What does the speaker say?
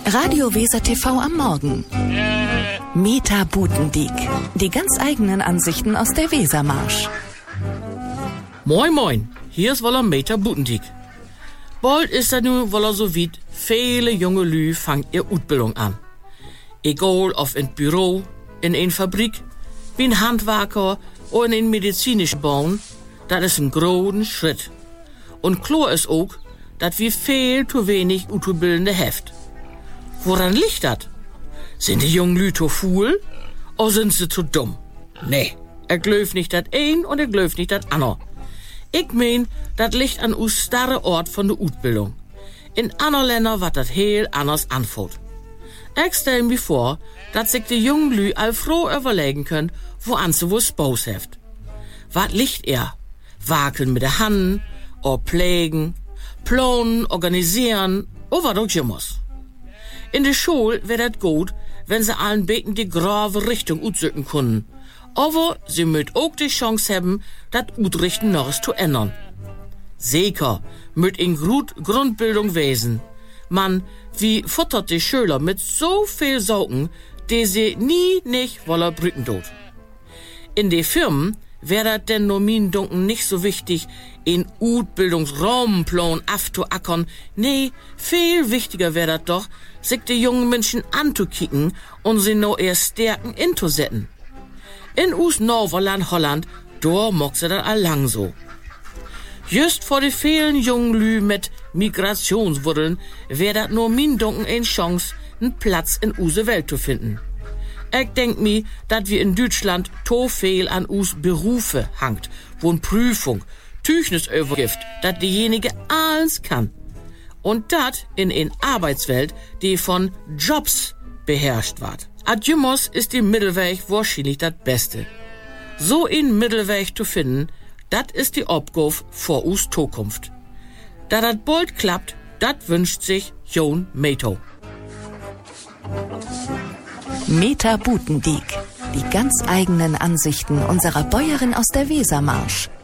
Radio Weser TV am Morgen. Meta Butendiek. Die ganz eigenen Ansichten aus der Wesermarsch. Moin moin, hier ist woller Meta Butendiek. Bald ist er nun woller so weit, viele junge Lü fangen ihre Ausbildung an. Egal ob in Büro, in ein Fabrik, wie ein Handwerker oder in medizinischen Bauen, das ist ein großen Schritt. Und klar ist auch, dass wir viel zu wenig Ausbildende heft. Woran liegt das? Sind die jungen Lü zu faul? Oder sind sie zu dumm? Nee, ich glaub nicht das ein und ich glaub nicht das andere. Ich mein, das liegt an us starre Ort von der Ausbildung. In anderen Ländern wird das heel anders anfällt. Ich stell mir vor, dass sich die jungen Lü all froh überlegen können, woan sie wohl Spaß heft. Wat liegt er? Wakeln mit der Hand, oder pflegen, planen, organisieren, oder was auch immer. In der Schule wäre das gut, wenn sie allen Beten die grave Richtung utsücken können. Aber sie müt auch die Chance haben, das Utrichten noch zu ändern. Sicher müt in Grundbildung wesen. Man, wie futtert die Schüler mit so viel Saugen, die sie nie nicht wollen brücken tut. In den Firmen wäre das denn nur min Dunken nicht so wichtig, in Utbildungsraumplan afzuackern. Nee, viel wichtiger wäre das doch, sich die jungen Menschen anzukicken und sie noch erst Stärken inzusetzen. In us Norverland Holland, da mock sie das allang so. Just vor die vielen jungen Lü mit Migrationswurdeln wäre das nur min Dunken eine Chance, einen Platz in use Welt zu finden. Ich denk mir, dass wir in Deutschland to viel an us Berufe hangt, wo n Prüfung, Tüchnis übergift, dass diejenige alles kann. Und dat in ein Arbeitswelt, die von Jobs beherrscht wird. Adjumos ist die Mittelweg wahrscheinlich das Beste. So ein Mittelweg zu finden, dat ist die Aufgabe vor us Zukunft. Da dat bald klappt, dat wünscht sich Jon Meto. Meta Butendiek. Die ganz eigenen Ansichten unserer Bäuerin aus der Wesermarsch.